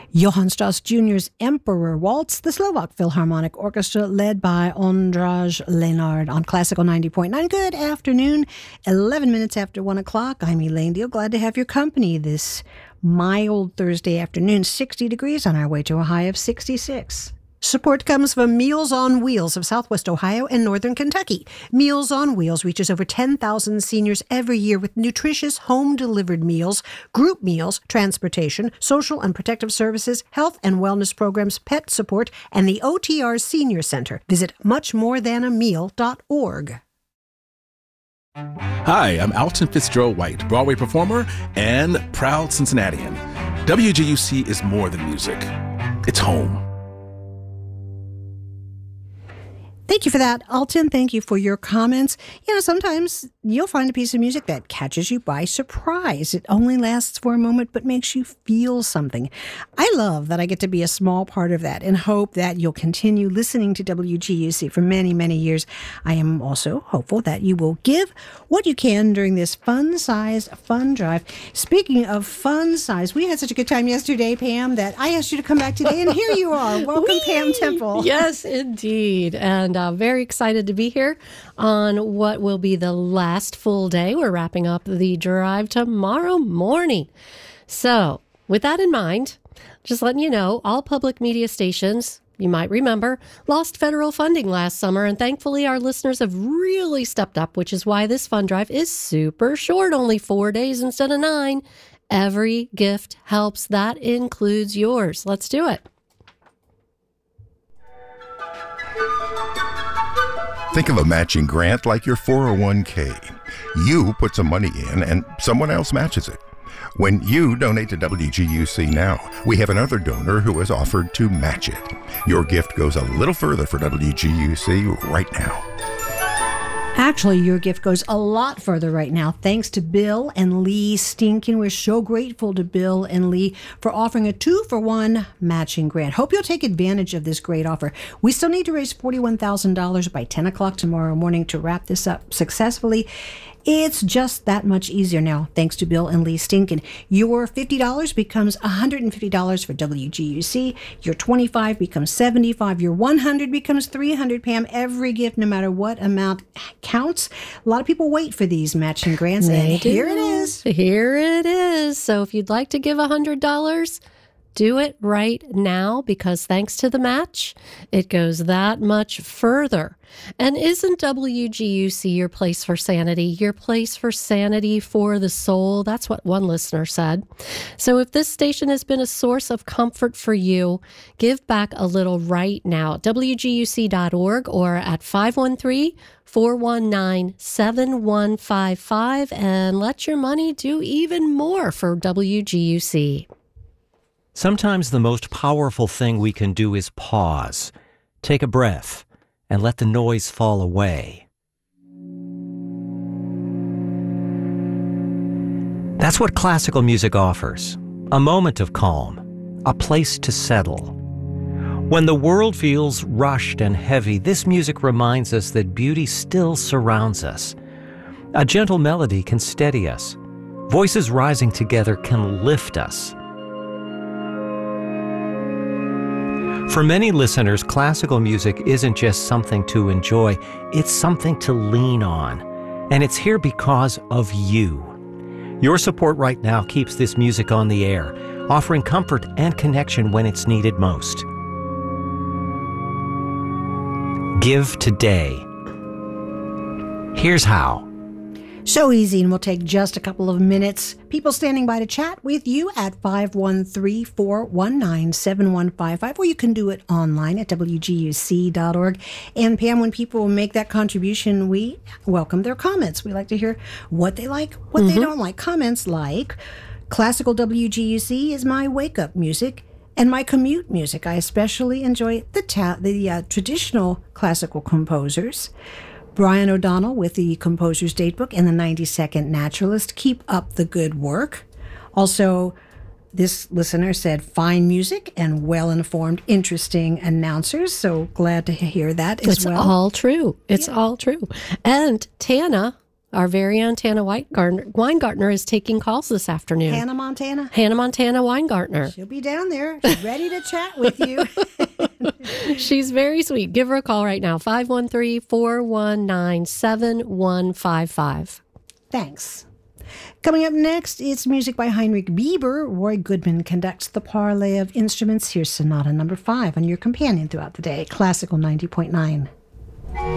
Johann Strauss Jr.'s Emperor Waltz, the Slovak Philharmonic Orchestra led by Ondřej Lenard on Classical 90.9. Good afternoon, 11 minutes after 1 o'clock. I'm Elaine Deal, glad to have your company this mild Thursday afternoon, 60 degrees on our way to a high of 66. Support comes from Meals on Wheels of Southwest Ohio and Northern Kentucky. Meals on Wheels reaches over 10,000 seniors every year with nutritious home-delivered meals, group meals, transportation, social and protective services, health and wellness programs, pet support, and the OTR Senior Center. Visit muchmorethanAmeal.org. Hi, I'm Alton Fitzgerald White, Broadway performer and proud Cincinnatian. WGUC is more than music. It's home. Thank you for that, Alton. Thank you for your comments. You know, sometimes you'll find a piece of music that catches you by surprise. It only lasts for a moment, but makes you feel something. I love that I get to be a small part of that and hope that you'll continue listening to WGUC for many, many years. I am also hopeful that you will give what you can during this fun-sized fun drive. Speaking of fun size, we had such a good time yesterday, Pam, that I asked you to come back today, and here you are. Welcome, Pam Temple. Yes, indeed. And very excited to be here on what will be the last full day. We're wrapping up the drive tomorrow morning. So with that in mind, just letting you know, all public media stations, you might remember, lost federal funding last summer, and thankfully our listeners have really stepped up, which is why this fund drive is super short, only 4 days instead of 9. Every gift helps. That includes yours. Let's do it. Think of a matching grant like your 401k. You put some money in and someone else matches it. When you donate to WGUC now, we have another donor who has offered to match it. Your gift goes a little further for WGUC right now. Actually, your gift goes a lot further right now, thanks to Bill and Lee Stinkin. We're so grateful to Bill and Lee for offering a 2-for-1 matching grant. Hope you'll take advantage of this great offer. We still need to raise $41,000 by 10 o'clock tomorrow morning to wrap this up successfully. It's just that much easier now, thanks to Bill and Lee Stinkin. Your $50 becomes $150 for WGUC. Your $25 becomes $75. Your $100 becomes $300, Pam. Every gift, no matter what amount, counts. A lot of people wait for these matching grants, and here it is. Here it is. So if you'd like to give $100, do it right now, because thanks to the match, it goes that much further. And isn't WGUC your place for sanity? Your place for sanity for the soul? That's what one listener said. So if this station has been a source of comfort for you, give back a little right now at WGUC.org or at 513-419-7155 and let your money do even more for WGUC. Sometimes the most powerful thing we can do is pause, take a breath, and let the noise fall away. That's what classical music offers, a moment of calm, a place to settle. When the world feels rushed and heavy, this music reminds us that beauty still surrounds us. A gentle melody can steady us. Voices rising together can lift us. For many listeners, classical music isn't just something to enjoy, it's something to lean on. And it's here because of you. Your support right now keeps this music on the air, offering comfort and connection when it's needed most. Give today. Here's how. So easy, and we'll take just a couple of minutes. People standing by to chat with you at 513-419-7155, or you can do it online at WGUC.org. And Pam, when people make that contribution, we welcome their comments. We like to hear what they like, what they don't like. Comments like, classical WGUC is my wake-up music and my commute music. I especially enjoy the traditional classical composers. Brian O'Donnell with the Composer's Datebook and the 90-Second Naturalist. Keep up the good work. Also, this listener said, fine music and well-informed, interesting announcers. So glad to hear that as well. It's all true. It's all true. And Tana Our very own Tana Weingartner is taking calls this afternoon. Hannah Montana? Hannah Montana Weingartner. She'll be down there. She's ready to chat with you. She's very sweet. Give her a call right now, 513-419-7155. Thanks. Coming up next, it's music by Heinrich Bieber. Roy Goodman conducts the parlay of instruments. Here's Sonata number 5 on your companion throughout the day, Classical 90.9.